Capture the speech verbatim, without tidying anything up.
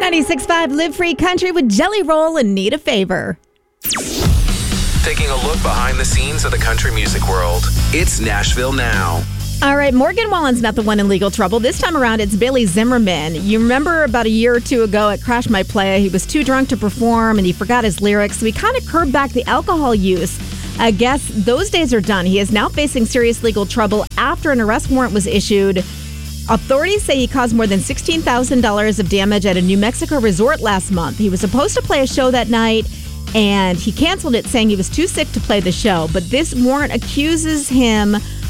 ninety-six point five Live Free Country with Jelly Roll and Need a Favor. Taking a look behind the scenes of the country music world. It's Nashville Now. All right, Morgan Wallen's not the one in legal trouble. This time around, it's Billy Zimmerman. You remember about a year or two ago at Crash My Playa, he was too drunk to perform and he forgot his lyrics, so he kind of curbed back the alcohol use. I guess those days are done. He is now facing serious legal trouble after an arrest warrant was issued. Authorities say he caused more than sixteen thousand dollars of damage at a New Mexico resort last month. He was supposed to play a show that night, and he canceled it saying he was too sick to play the show. But this warrant accuses him